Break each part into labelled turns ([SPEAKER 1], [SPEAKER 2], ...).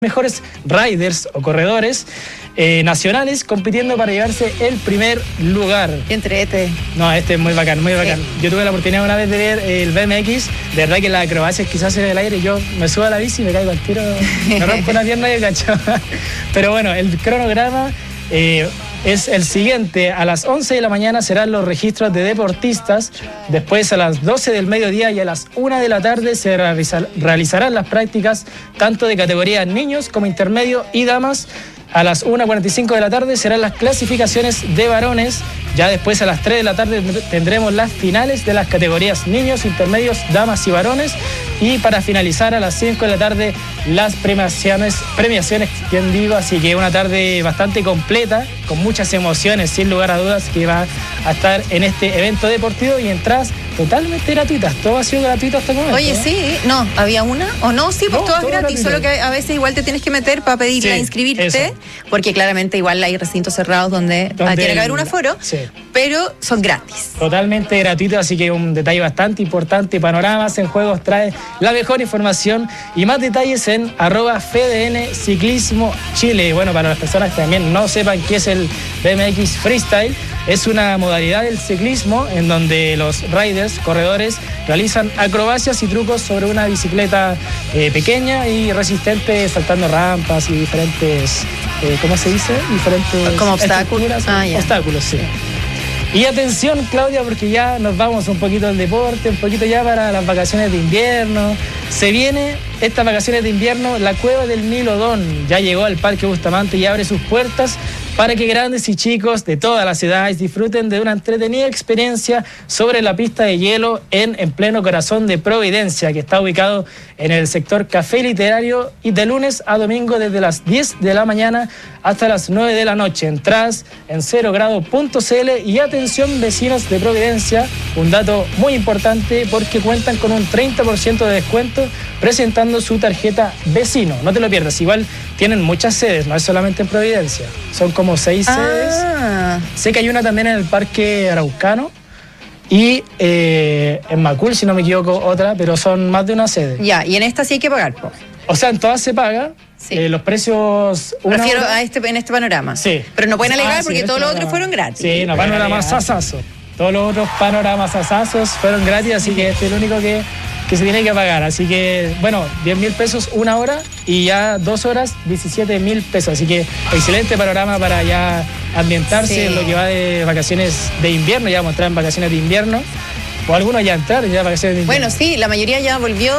[SPEAKER 1] mejores riders o corredores nacionales compitiendo para llevarse el primer lugar.
[SPEAKER 2] Qué entrete.
[SPEAKER 1] No, este es muy bacán, muy bacán. Sí. Yo tuve la oportunidad una vez de ver el BMX, de verdad que la acrobacia quizás en el aire, yo me subo a la bici y me caigo al tiro, me rompo una pierna y el cacho. Pero bueno, el cronograma es el siguiente: a las 11 de la mañana serán los registros de deportistas, después a las 12 del mediodía y a las 1 de la tarde se realizarán las prácticas tanto de categorías niños como intermedio y damas. A las 1:45 de la tarde serán las clasificaciones de varones. Ya después a las 3 de la tarde tendremos las finales de las categorías niños, intermedios, damas y varones. Y para finalizar a las 5 de la tarde las premiaciones, ¿quién digo? Así que una tarde bastante completa, con muchas emociones, sin lugar a dudas, que va a estar en este evento deportivo y entradas totalmente gratuitas. Todo ha sido gratuito hasta el momento.
[SPEAKER 2] Oye, sí, no, ¿había una? ¿O no? Sí, pues todo es gratis, gratuito. Solo que a veces igual te tienes que meter para pedirla, inscribirte, eso. Porque claramente igual hay recintos cerrados donde tiene que haber un aforo, sí. Pero son gratis. Totalmente gratuito,
[SPEAKER 1] así que un detalle bastante importante. Panoramas en Juegos trae la mejor información y más detalles en @FDN Ciclismo Chile. Bueno, para las personas que también no sepan qué es el BMX Freestyle, es una modalidad del ciclismo en donde los riders, corredores, realizan acrobacias y trucos sobre una bicicleta pequeña y resistente, saltando rampas y diferentes, ¿cómo se dice? Diferentes...
[SPEAKER 2] Como obstáculos.
[SPEAKER 1] Obstáculos, sí. Y atención, Claudia, porque ya nos vamos un poquito al deporte, un poquito ya para las vacaciones de invierno. Se viene estas vacaciones de invierno, la Cueva del Milodón ya llegó al Parque Bustamante y abre sus puertas para que grandes y chicos de todas las edades disfruten de una entretenida experiencia sobre la pista de hielo en pleno corazón de Providencia, que está ubicado en el sector Café Literario y de lunes a domingo desde las 10 de la mañana hasta las 9 de la noche. Entradas en 0grado.cl y atención vecinos de Providencia, un dato muy importante porque cuentan con un 30% de descuento presentando su tarjeta vecino. No te lo pierdas, igual tienen muchas sedes, no es solamente en Providencia, son como 6 sedes. Sé que hay una también en el Parque Araucano y en Macul, si no me equivoco, otra, pero son más de una sede.
[SPEAKER 2] Ya, y en esta sí hay que pagar, pues.
[SPEAKER 1] O sea, en todas se paga. Sí. Los precios...
[SPEAKER 2] Refiero a en este panorama.
[SPEAKER 1] Sí.
[SPEAKER 2] Pero no pueden alegar porque todos los otros fueron gratis.
[SPEAKER 1] Sí, no, panoramas asazo. Todos los otros panoramas asazos fueron gratis, así que este es el único que se tiene que pagar. Así que, bueno, 10.000 pesos una hora y ya 2 horas, 17.000 pesos. Así que excelente panorama para ya ambientarse en lo que va de vacaciones de invierno. Ya vamos a entrar en vacaciones de invierno. O algunos ya entraron ya vacaciones de invierno.
[SPEAKER 2] Bueno, sí, la mayoría ya volvió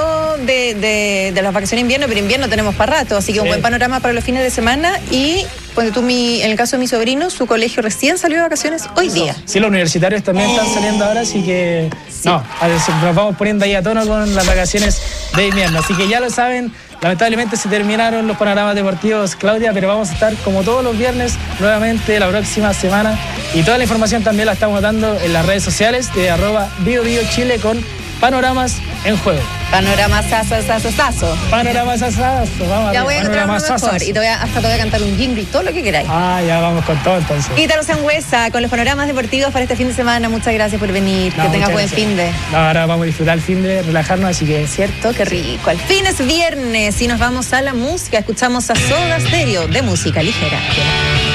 [SPEAKER 2] de las vacaciones de invierno, pero invierno tenemos para rato, así que un buen panorama para los fines de semana. Y ponte tú, en el caso de mi sobrino, su colegio recién salió de vacaciones hoy día.
[SPEAKER 1] Sí, los universitarios también están saliendo ahora, así que nos vamos poniendo ahí a tono con las vacaciones de invierno. Así que ya lo saben, lamentablemente se terminaron los panoramas deportivos, Claudia, pero vamos a estar como todos los viernes nuevamente la próxima semana. Y toda la información también la estamos dando en las redes sociales de @BioBioChile con Panoramas en Juego.
[SPEAKER 2] Panoramas sazo.
[SPEAKER 1] Panoramas sazo. Vamos
[SPEAKER 2] ya voy a encontrar uno mejor y hasta te voy a cantar un jingle, todo lo que queráis.
[SPEAKER 1] Ya vamos con todo entonces.
[SPEAKER 2] Ítalo Sangüesa con los panoramas deportivos para este fin de semana. Muchas gracias por venir. Que tengas buen fin de.
[SPEAKER 1] Ahora vamos a disfrutar el fin de, relajarnos, así que...
[SPEAKER 2] Cierto, qué rico. Al fin es viernes y nos vamos a la música. Escuchamos a Soda Stereo de música ligera.